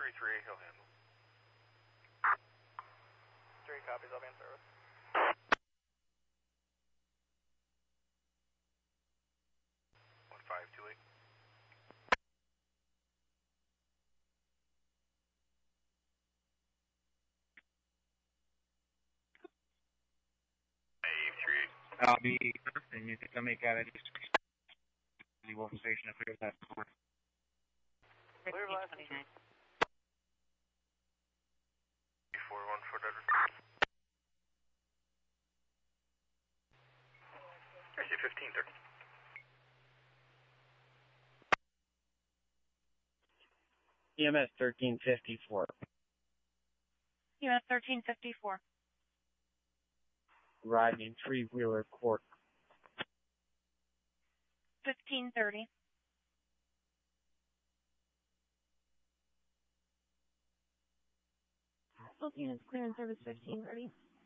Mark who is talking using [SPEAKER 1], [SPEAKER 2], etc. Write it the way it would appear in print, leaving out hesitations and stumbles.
[SPEAKER 1] 338, he'll handle.
[SPEAKER 2] 3 copies, I'll be in service.
[SPEAKER 1] 1528.
[SPEAKER 3] I'll be, and you can make out at East Wolf Station if there's that score.
[SPEAKER 2] Clear last
[SPEAKER 1] 414 for Delta. I see 1530.
[SPEAKER 3] EMS 1354.
[SPEAKER 4] EMS 1354.
[SPEAKER 3] Riding three-wheeler court.
[SPEAKER 4] 1530.
[SPEAKER 5] Both units clear in service 1530.